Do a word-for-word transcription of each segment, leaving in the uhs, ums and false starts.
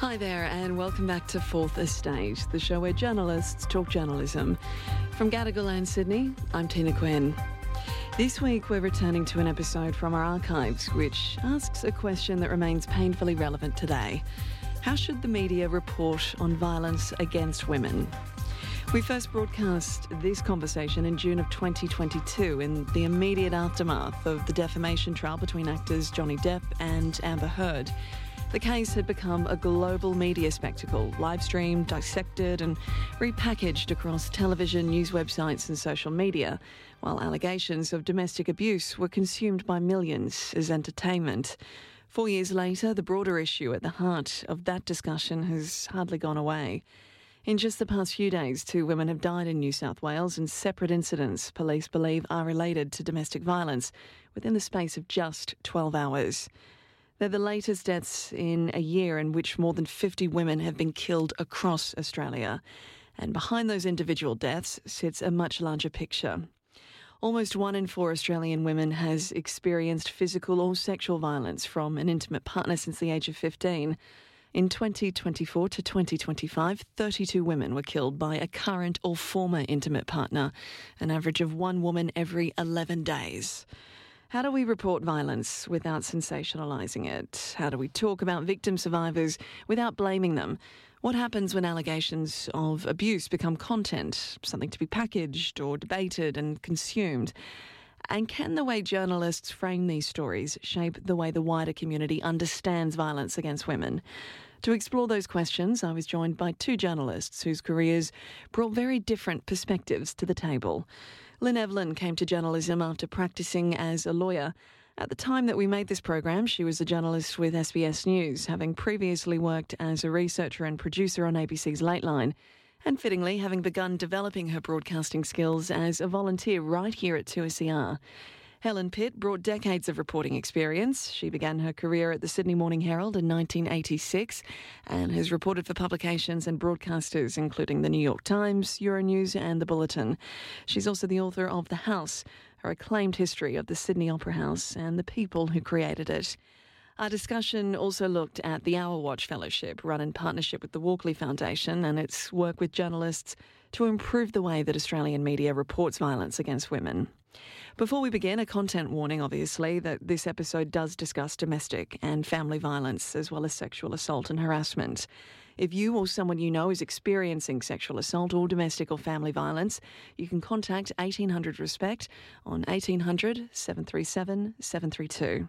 Hi there and welcome back to Fourth Estate, the show where journalists talk journalism. From Gadigal and Sydney, I'm Tina Quinn. This week we're returning to an episode from our archives which asks a question that remains painfully relevant today. How should the media report on violence against women? We first broadcast this conversation in June of twenty twenty-two in the immediate aftermath of the defamation trial between actors Johnny Depp and Amber Heard. The case had become a global media spectacle, live-streamed, dissected and repackaged across television, news websites and social media, while allegations of domestic abuse were consumed by millions as entertainment. Four years later, the broader issue at the heart of that discussion has hardly gone away. In just the past few days, two women have died in New South Wales in separate incidents police believe are related to domestic violence within the space of just twelve hours. They're the latest deaths in a year in which more than fifty women have been killed across Australia. And behind those individual deaths sits a much larger picture. Almost one in four Australian women has experienced physical or sexual violence from an intimate partner since the age of fifteen. In twenty twenty-four to twenty twenty-five, thirty-two women were killed by a current or former intimate partner, an average of one woman every eleven days. How do we report violence without sensationalising it? How do we talk about victim survivors without blaming them? What happens when allegations of abuse become content, something to be packaged or debated and consumed? And can the way journalists frame these stories shape the way the wider community understands violence against women? To explore those questions, I was joined by two journalists whose careers brought very different perspectives to the table. Lynn Evelyn came to journalism after practising as a lawyer. At the time that we made this program, she was a journalist with S B S News, having previously worked as a researcher and producer on A B C's Lateline, and fittingly having begun developing her broadcasting skills as a volunteer right here at two S E R. Helen Pitt brought decades of reporting experience. She began her career at the Sydney Morning Herald in nineteen eighty-six and has reported for publications and broadcasters including the New York Times, Euronews and The Bulletin. She's also the author of The House, her acclaimed history of the Sydney Opera House and the people who created it. Our discussion also looked at the Our Watch Fellowship, run in partnership with the Walkley Foundation and its work with journalists to improve the way that Australian media reports violence against women. Before we begin, a content warning, obviously, that this episode does discuss domestic and family violence as well as sexual assault and harassment. If you or someone you know is experiencing sexual assault or domestic or family violence, you can contact eighteen hundred RESPECT on eighteen hundred, seven three seven, seven three two.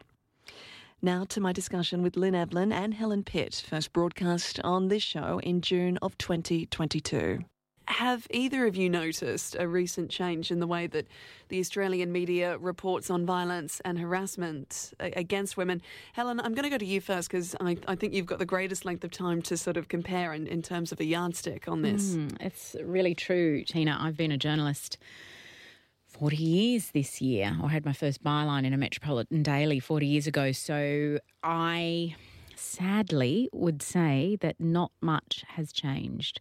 Now to my discussion with Lynn Evelyn and Helen Pitt, first broadcast on this show in June of twenty twenty-two. Have either of you noticed a recent change in the way that the Australian media reports on violence and harassment against women? Helen, I'm going to go to you first because I, I think you've got the greatest length of time to sort of compare in, in terms of a yardstick on this. Mm, it's really true, Tina. I've been a journalist forty years this year. I had my first byline in a Metropolitan Daily forty years ago. So I sadly would say that not much has changed.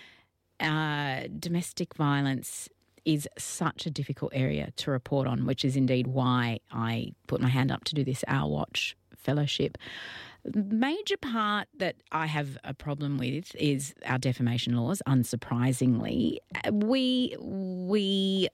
Uh, domestic violence is such a difficult area to report on, which is indeed why I put my hand up to do this Our Watch Fellowship. The major part that I have a problem with is our defamation laws, unsurprisingly. We, we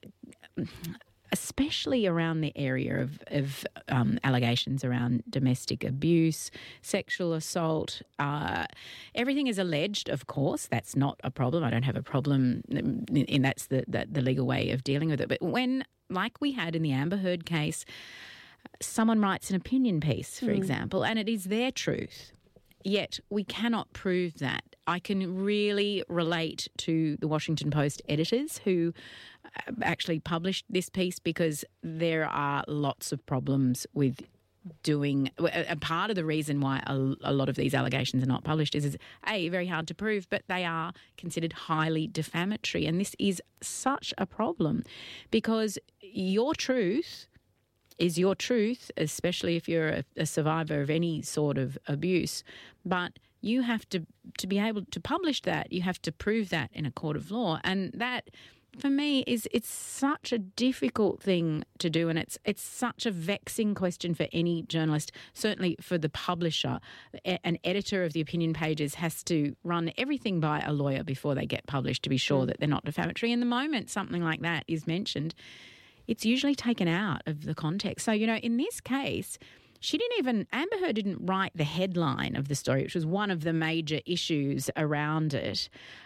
especially around the area of, of um, allegations around domestic abuse, sexual assault, uh, everything is alleged, of course. That's not a problem. I don't have a problem, and that's the, the, the legal way of dealing with it. But when, like we had in the Amber Heard case, someone writes an opinion piece, for mm. example, and it is their truth, yet we cannot prove that. I can really relate to the Washington Post editors who actually published this piece because there are lots of problems with doing – a part of the reason why a, a lot of these allegations are not published is, is, A, very hard to prove, but they are considered highly defamatory. And this is such a problem because your truth – is your truth, especially if you're a, a survivor of any sort of abuse. But you have to, to be able to publish that, you have to prove that in a court of law. And that for me is it's such a difficult thing to do, and it's it's such a vexing question for any journalist, certainly for the publisher. An editor of the opinion pages has to run everything by a lawyer before they get published to be sure mm. that they're not defamatory. And the moment something like that is mentioned, it's usually taken out of the context. So, you know, in this case, she didn't even, Amber Heard didn't write the headline of the story, which was one of the major issues around it.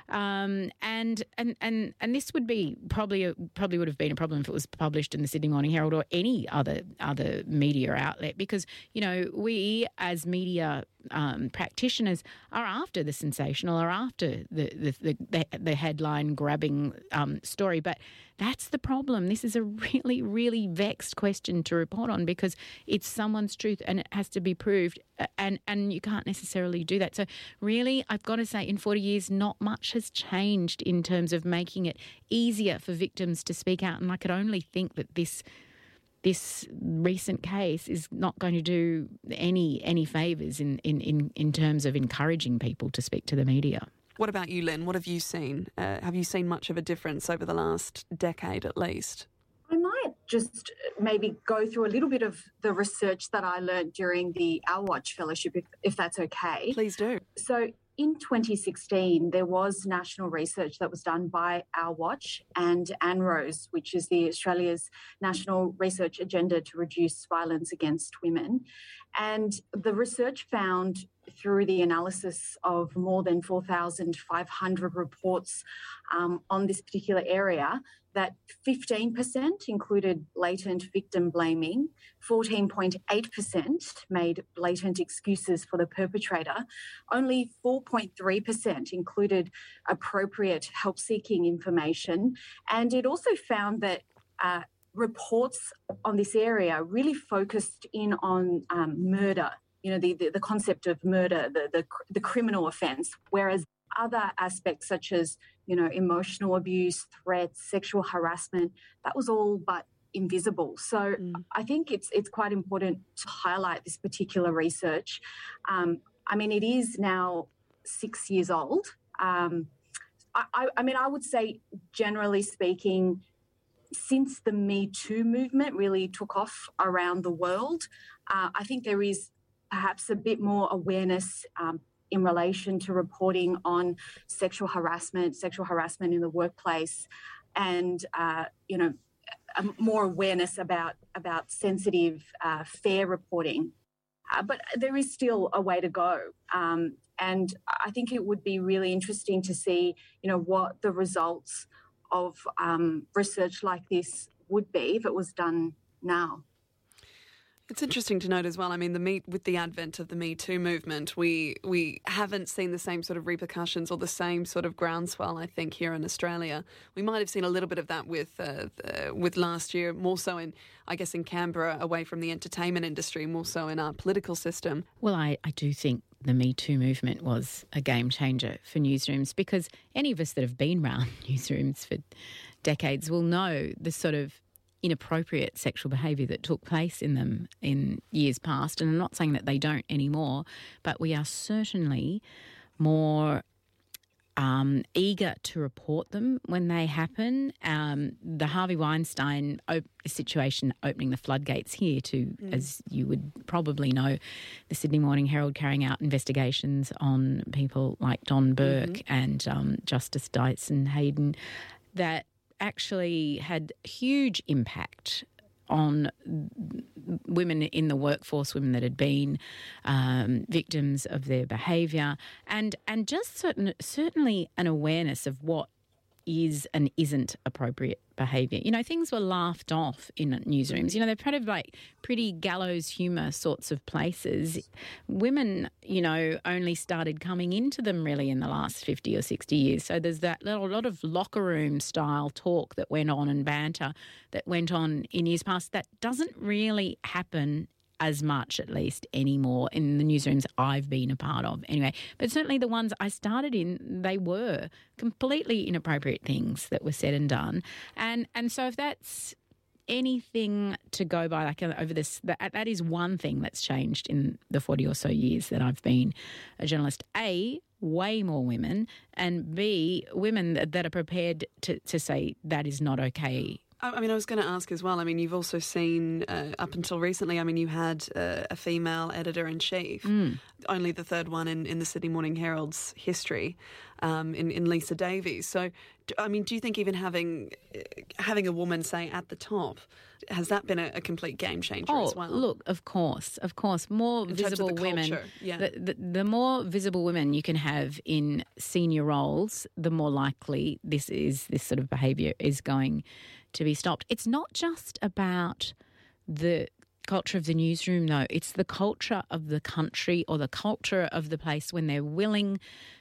Um, and, and and and this would be probably a, probably would have been a problem if it was published in the Sydney Morning Herald or any other other media outlet, because, you know, we as media um, practitioners are after the sensational, are after the the, the, the headline grabbing um, story. But that's the problem. This is a really, really vexed question to report on, because it's someone's truth and it has to be proved, and, and you can't necessarily do that. So really, I've got to say, in forty years, not much has changed in terms of making it easier for victims to speak out. And I could only think that this this recent case is not going to do any any favours in, in, in, in terms of encouraging people to speak to the media. What about you, Lynn? What have you seen? Uh, have you seen much of a difference over the last decade at least? I might just maybe go through a little bit of the research that I learned during the Our Watch Fellowship, if, if that's okay. Please do. So in twenty sixteen, there was national research that was done by Our Watch and ANROS, which is the Australia's national research agenda to reduce violence against women. And the research found, through the analysis of more than four thousand five hundred reports um, on this particular area, that fifteen percent included blatant victim blaming, fourteen point eight percent made blatant excuses for the perpetrator, only four point three percent included appropriate help-seeking information, and it also found that uh, reports on this area really focused in on um, murder, you know, the, the, the concept of murder, the, the, the criminal offence, whereas other aspects such as, you know, emotional abuse, threats, sexual harassment, that was all but invisible. So mm. I think it's it's quite important to highlight this particular research. Um, I mean, it is now six years old. Um, I, I mean, I would say, generally speaking, since the Me Too movement really took off around the world, uh, I think there is perhaps a bit more awareness um, in relation to reporting on sexual harassment, sexual harassment in the workplace, and, uh, you know, more awareness about, about sensitive, uh, fair reporting. Uh, but there is still a way to go. Um, and I think it would be really interesting to see, you know, what the results of um, research like this would be if it was done now. It's interesting to note as well, I mean, the me, with the advent of the Me Too movement, we we haven't seen the same sort of repercussions or the same sort of groundswell, I think, here in Australia. We might have seen a little bit of that with uh, uh, with last year, more so in, I guess, in Canberra, away from the entertainment industry, more so in our political system. Well, I, I do think the Me Too movement was a game changer for newsrooms, because any of us that have been around newsrooms for decades will know the sort of inappropriate sexual behaviour that took place in them in years past. And I'm not saying that they don't anymore, but we are certainly more um, eager to report them when they happen. Um, the Harvey Weinstein op- situation opening the floodgates here to, mm. as you would probably know, the Sydney Morning Herald carrying out investigations on people like Don Burke mm-hmm. and um, Justice Dyson Hayden, that actually had huge impact on women in the workforce, women that had been um, victims of their behaviour, and and just certain, certainly an awareness of what is and isn't appropriate behaviour. You know, things were laughed off in newsrooms. You know, they're kind of like pretty gallows humour sorts of places. Women, you know, only started coming into them really in the last fifty or sixty years. So there's that little lot of locker room style talk that went on and banter that went on in years past that doesn't really happen as much, at least, anymore in the newsrooms I've been a part of anyway. But certainly the ones I started in, they were completely inappropriate things that were said and done. And and so if that's anything to go by, like over this, that, that is one thing that's changed in the forty or so years that I've been a journalist. A, way more women, and B, women that, that are prepared to, to say that is not okay. I mean, I was going to ask as well. I mean, you've also seen, uh, up until recently, I mean, you had uh, a female editor-in-chief, mm. only the third one in, in the Sydney Morning Herald's history, um, in, in Lisa Davies. So, I mean, do you think even having uh, having a woman, say, at the top, has that been a, a complete game changer oh, as well? Look, of course, of course. More in visible terms of the women, culture, yeah. the, the, the more visible women you can have in senior roles, the more likely this is this sort of behaviour is going to be stopped. It's not just about the culture of the newsroom, though. It's the culture of the country or the culture of the place when they're willing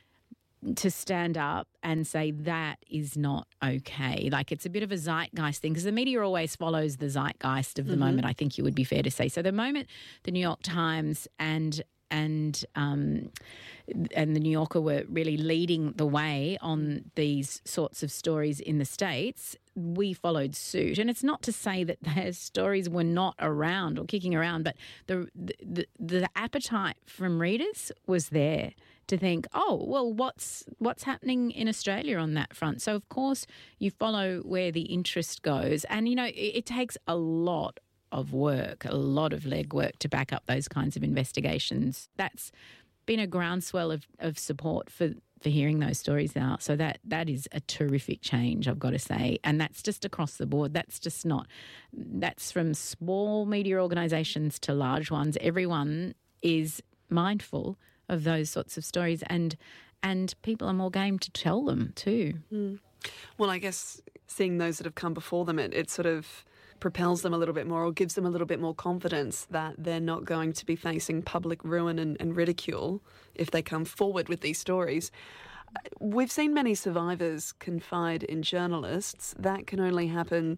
to stand up and say that is not okay. Like, it's a bit of a zeitgeist thing, because the media always follows the zeitgeist of the mm-hmm. moment, I think you would be fair to say. So the moment the New York Times and and um, and the New Yorker were really leading the way on these sorts of stories in the States, we followed suit. And it's not to say that their stories were not around or kicking around, but the the, the appetite from readers was there to think, oh, well, what's what's happening in Australia on that front? So, of course, you follow where the interest goes. And, you know, it, it takes a lot of work, a lot of legwork to back up those kinds of investigations. That's been a groundswell of, of support for, for hearing those stories out. So that that is a terrific change, I've got to say. And that's just across the board. That's just not, that's from small media organisations to large ones. Everyone is mindful of those sorts of stories, and and people are more game to tell them too. Mm. Well, I guess seeing those that have come before them, it, it sort of propels them a little bit more, or gives them a little bit more confidence that they're not going to be facing public ruin and, and ridicule if they come forward with these stories. We've seen many survivors confide in journalists. That can only happen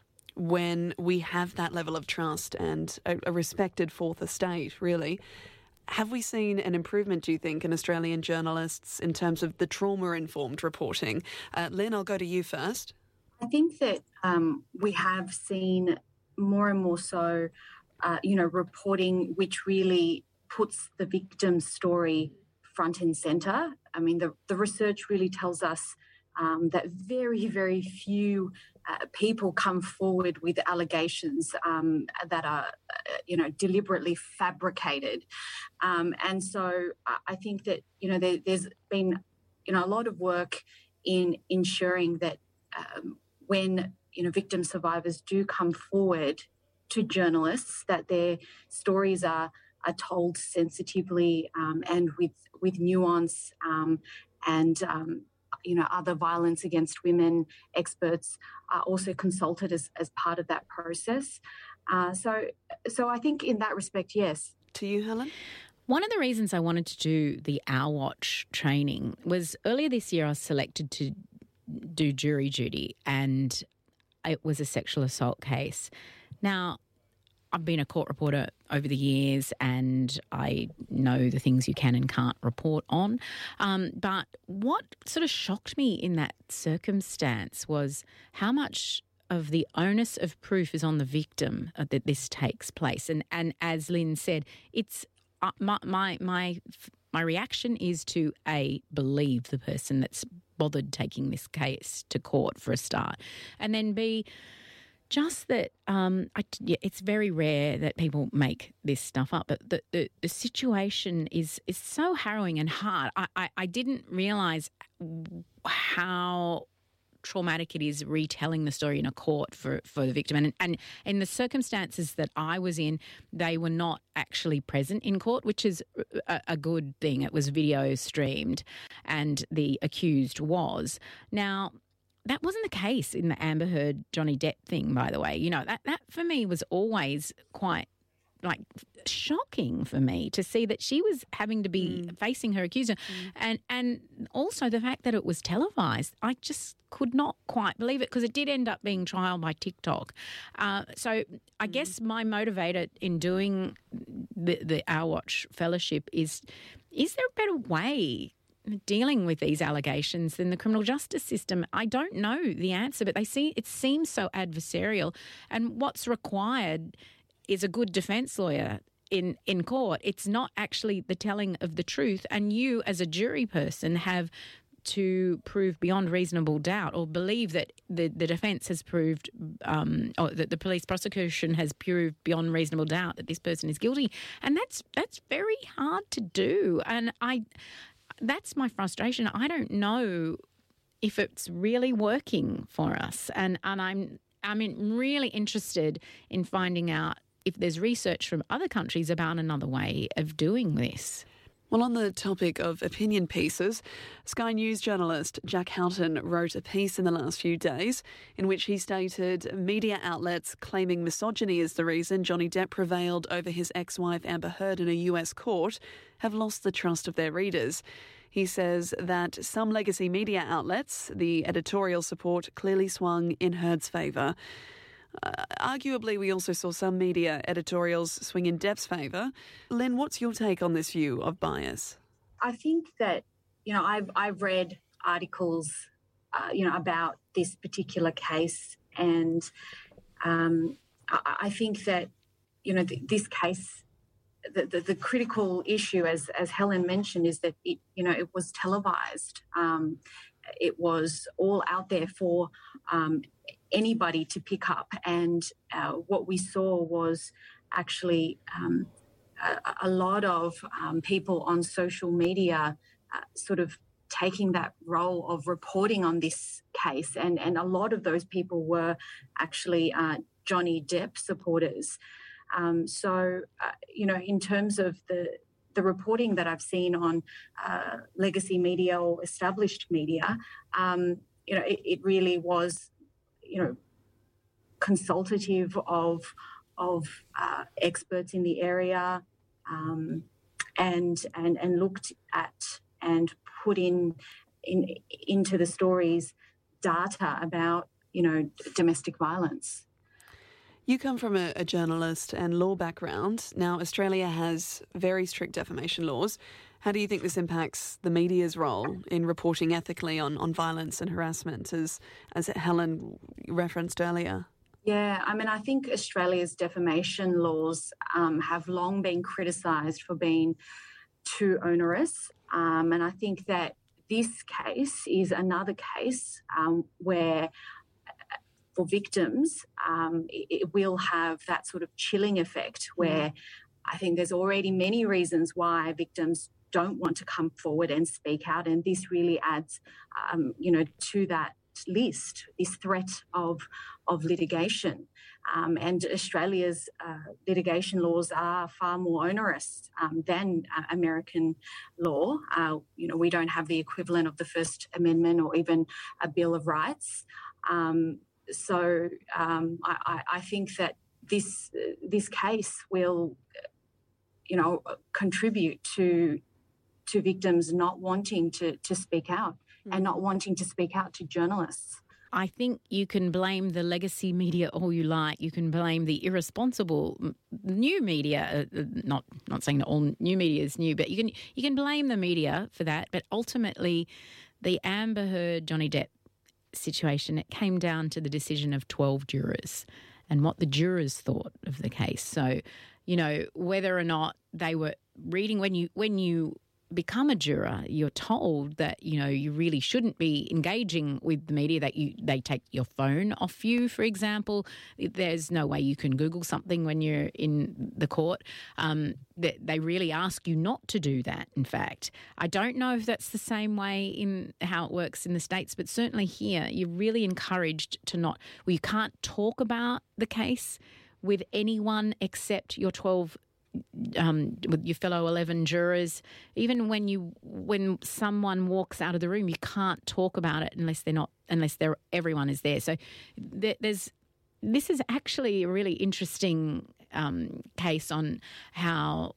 when we have that level of trust and a, a respected fourth estate, really. Have we seen an improvement, do you think, in Australian journalists in terms of the trauma-informed reporting? Uh, Lynn, I'll go to you first. I think that um, we have seen more and more so, uh, you know, reporting which really puts the victim's story front and centre. I mean, the, the research really tells us um, that very, very few uh, people come forward with allegations um, that are, uh, you know, deliberately fabricated. Um, and so I think that, you know, there, there's been, you know, a lot of work in ensuring that um, when, you know, victim survivors do come forward to journalists, that their stories are are told sensitively um, and with with nuance, um, and um, you know, other violence against women experts are also consulted as, as part of that process. Uh, so, so I think in that respect, yes. To you, Helen? One of the reasons I wanted to do the Our Watch training was earlier this year I was selected to do jury duty, and it was a sexual assault case. Now, I've been a court reporter over the years and I know the things you can and can't report on. Um, but what sort of shocked me in that circumstance was how much of the onus of proof is on the victim uh, that this takes place. And and as Lynn said, it's uh, my, my my my reaction is to A, believe the person that's bothered taking this case to court for a start, and then B, just that um, I, yeah, it's very rare that people make this stuff up, but the, the, the situation is is so harrowing and hard. I, I, I didn't realise how traumatic it is retelling the story in a court for, for the victim. And, and in the circumstances that I was in, they were not actually present in court, which is a, a good thing. It was video streamed and the accused was. Now, that wasn't the case in the Amber Heard Johnny Depp thing, by the way. You know, that, that for me was always quite, like, shocking for me to see that she was having to be mm. facing her accuser. Mm. And and also the fact that it was televised. I just could not quite believe it, because it did end up being trialled by TikTok. Uh, so I mm. guess my motivator in doing the, the Our Watch Fellowship is, is there a better way dealing with these allegations than the criminal justice system? I don't know the answer, but they see it seems so adversarial, and what's required is a good defence lawyer in, in court. It's not actually the telling of the truth. And you, as a jury person, have to prove beyond reasonable doubt or believe that the, the defence has proved um, or that the police prosecution has proved beyond reasonable doubt that this person is guilty. And that's that's very hard to do. And I that's my frustration. I don't know if it's really working for us. And, and I'm I mean, really interested in finding out if there's research from other countries about another way of doing this. Well, on the topic of opinion pieces, Sky News journalist Jack Houghton wrote a piece in the last few days in which he stated media outlets claiming misogyny is the reason Johnny Depp prevailed over his ex-wife Amber Heard in a U S court have lost the trust of their readers. He says that some legacy media outlets, the editorial support clearly swung in Heard's favour. Uh, arguably, we also saw some media editorials swing in Depp's favour. Lynn, what's your take on this view of bias? I think that, you know, I've, I've read articles, uh, you know, about this particular case, and um, I, I think that, you know, th- this case, the, the, the critical issue, as, as Helen mentioned, is that, it, you know, it was televised. Um, it was all out there for um, anybody to pick up, and uh, what we saw was actually um, a, a lot of um, people on social media uh, sort of taking that role of reporting on this case, and, and a lot of those people were actually uh, Johnny Depp supporters. Um, so, uh, you know, in terms of the the reporting that I've seen on uh, legacy media or established media, um, you know, it, it really was, you know, consultative of of uh, experts in the area, um, and and and looked at and put in in into the stories data about, you know, domestic violence. You come from a, a journalist and law background. Now, Australia has very strict defamation laws. How do you think this impacts the media's role in reporting ethically on, on violence and harassment, as as Helen referenced earlier? Yeah, I mean, I think Australia's defamation laws um, have long been criticised for being too onerous. Um, and I think that this case is another case um, where for victims, um, it, it will have that sort of chilling effect where I think there's already many reasons why victims don't want to come forward and speak out. And this really adds, um, you know, to that list, this threat of, of litigation. Um, and Australia's uh, litigation laws are far more onerous um, than uh, American law. Uh, you know, we don't have the equivalent of the First Amendment or even a Bill of Rights. Um, So um, I, I think that this this case will, you know, contribute to to victims not wanting to, to speak out mm. and not wanting to speak out to journalists. I think you can blame the legacy media all you like. You can blame the irresponsible new media. Uh, not not saying that all new media is new, but you can you can blame the media for that. But ultimately, the Amber Heard, Johnny Depp situation, it came down to the decision of twelve jurors and what the jurors thought of the case. So, you know, whether or not they were reading, when you when you become a juror, you're told that, you know, you really shouldn't be engaging with the media, that you they take your phone off you, for example. There's no way you can Google something when you're in the court. Um, they, they really ask you not to do that, in fact. I don't know if that's the same way in how it works in the States, but certainly here you're really encouraged to not, well, you can't talk about the case with anyone except your twelve Um, with your fellow eleven jurors. Even when you when someone walks out of the room, you can't talk about it unless they're not unless they're everyone is there. So there, there's this is actually a really interesting um, case on how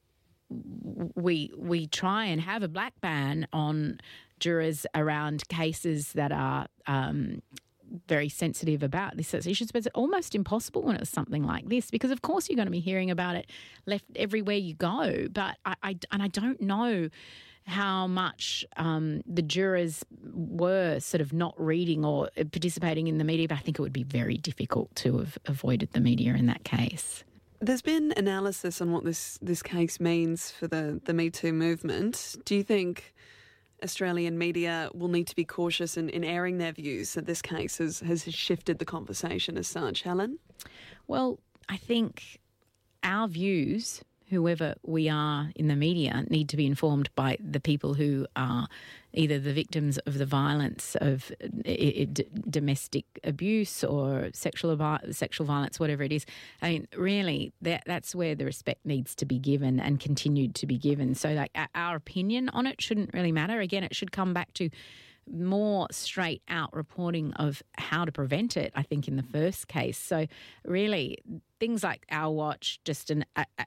we we try and have a black ban on jurors around cases that are Um, very sensitive about this sort of issues, but it's almost impossible when it was something like this, because of course you're going to be hearing about it left everywhere you go. But I, I and I don't know how much um, the jurors were sort of not reading or participating in the media, but I think it would be very difficult to have avoided the media in that case. There's been analysis on what this, this case means for the, the Me Too movement. Do you think Australian media will need to be cautious in, in airing their views that this case has, has shifted the conversation as such? Helen? Well, I think our views, whoever we are in the media, need to be informed by the people who are either the victims of the violence of uh, d- domestic abuse or sexual sexual violence, whatever it is. I mean, really, that that's where the respect needs to be given and continued to be given. So, like, our opinion on it shouldn't really matter. Again, it should come back to more straight out reporting of how to prevent it, I think, in the first case. So really things like Our Watch, just an uh, uh,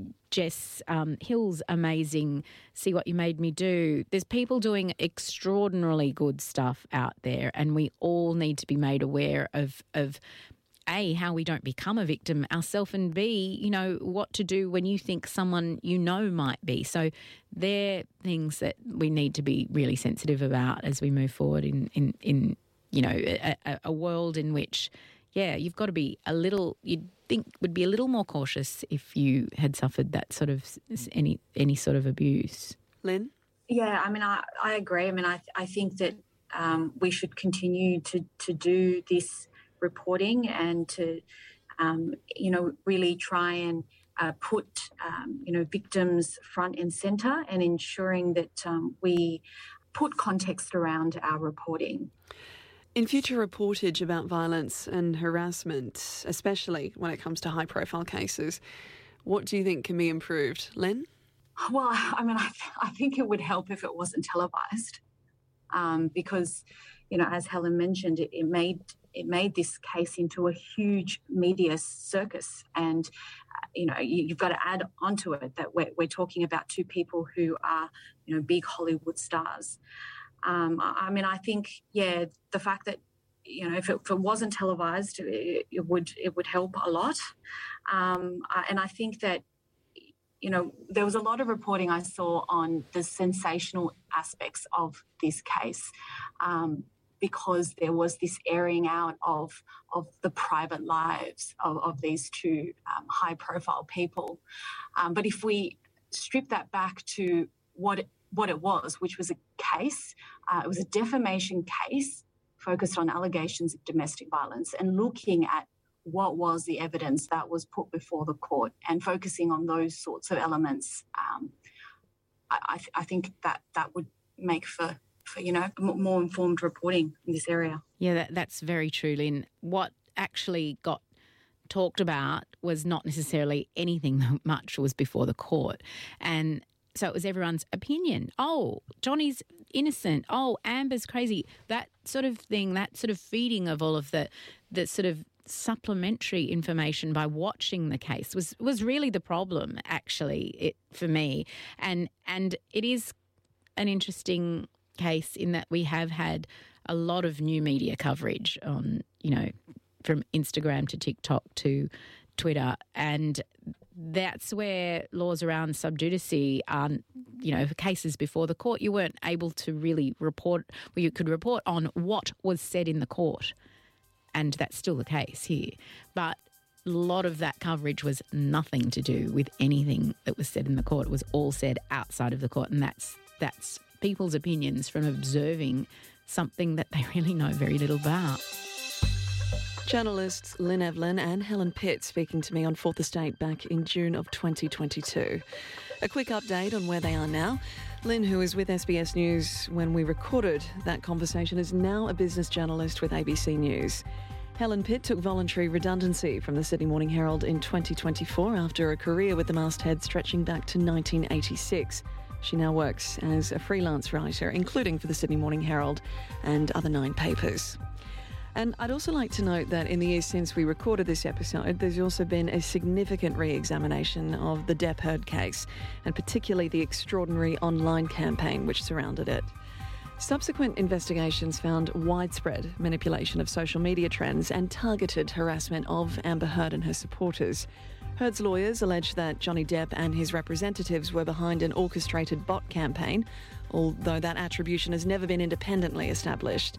Jess um, Hill's amazing See What You Made Me Do. There's people doing extraordinarily good stuff out there, and we all need to be made aware of of A, how we don't become a victim ourselves, and B, you know, what to do when you think someone you know might be. So they're things that we need to be really sensitive about as we move forward in, in, in you know, a, a world in which, yeah, you've got to be a little, you'd think would be a little more cautious if you had suffered that sort of, any any sort of abuse. Lynn? Yeah, I mean, I, I agree. I mean, I, I think that um, we should continue to, to do this reporting and to, um, you know, really try and uh, put, um, you know, victims front and centre, and ensuring that um, we put context around our reporting. In future reportage about violence and harassment, especially when it comes to high-profile cases, what do you think can be improved? Lynn? Well, I mean, I, I think it would help if it wasn't televised, um, because, you know, as Helen mentioned, it, it made it made this case into a huge media circus, and uh, you know, you, you've got to add onto it that we're, we're talking about two people who are, you know, big Hollywood stars. Um, I, I mean, I think, yeah, the fact that, you know, if it, if it wasn't televised, it, it would it would help a lot, um, uh, and I think that, you know, there was a lot of reporting I saw on the sensational aspects of this case, um, because there was this airing out of of the private lives of, of these two um, high-profile people. Um, but if we strip that back to what it, what it was, which was a case, uh, it was a defamation case focused on allegations of domestic violence, and looking at what was the evidence that was put before the court and focusing on those sorts of elements, um, I, I, th- I think that that would make for, for, you know, more informed reporting in this area. Yeah, that, that's very true, Lynn. What actually got talked about was not necessarily anything that much was before the court. And so it was everyone's opinion. Oh, Johnny's innocent. Oh, Amber's crazy. That sort of thing, that sort of feeding of all of the, the sort of supplementary information by watching the case was was really the problem, actually, it for me. And and it is an interesting case in that we have had a lot of new media coverage on, you know, from Instagram to TikTok to Twitter, and that's where laws around subjudice are, you know, cases before the court. You weren't able to really report, well, you could report on what was said in the court, and that's still the case here. But a lot of that coverage was nothing to do with anything that was said in the court. It was all said outside of the court, and that's that's people's opinions from observing something that they really know very little about. Journalists Lynn Evelyn and Helen Pitt speaking to me on Fourth Estate back in June of twenty twenty-two. A quick update on where they are now. Lynn, who was with S B S News when we recorded that conversation, is now a business journalist with A B C News. Helen Pitt took voluntary redundancy from the Sydney Morning Herald in twenty twenty-four after a career with the masthead stretching back to nineteen eighty-six. She now works as a freelance writer, including for the Sydney Morning Herald and other nine papers. And I'd also like to note that in the years since we recorded this episode, there's also been a significant re-examination of the Depp Heard case, and particularly the extraordinary online campaign which surrounded it. Subsequent investigations found widespread manipulation of social media trends and targeted harassment of Amber Heard and her supporters. Heard's lawyers allege that Johnny Depp and his representatives were behind an orchestrated bot campaign, although that attribution has never been independently established.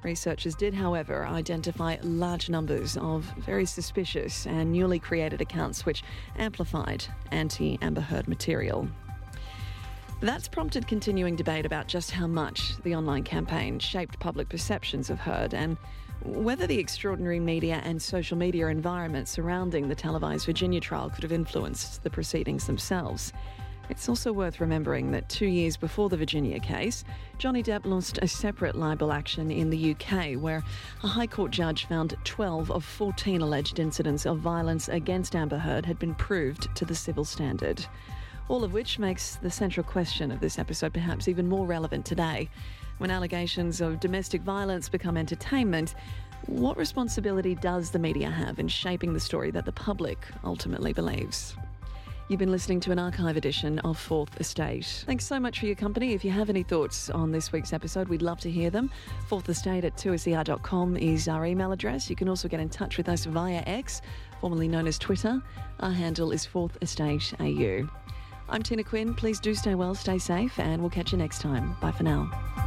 Researchers did, however, identify large numbers of very suspicious and newly created accounts which amplified anti-Amber Heard material. That's prompted continuing debate about just how much the online campaign shaped public perceptions of Heard and whether the extraordinary media and social media environment surrounding the televised Virginia trial could have influenced the proceedings themselves. It's also worth remembering that two years before the Virginia case, Johnny Depp launched a separate libel action in the U K where a High Court judge found twelve of fourteen alleged incidents of violence against Amber Heard had been proved to the civil standard. All of which makes the central question of this episode perhaps even more relevant today. When allegations of domestic violence become entertainment, what responsibility does the media have in shaping the story that the public ultimately believes? You've been listening to an archive edition of Fourth Estate. Thanks so much for your company. If you have any thoughts on this week's episode, we'd love to hear them. fourth estate at two s e r dot com is our email address. You can also get in touch with us via X, formerly known as Twitter. Our handle is Fourth Estate A U. I'm Tina Quinn. Please do stay well, stay safe, and we'll catch you next time. Bye for now.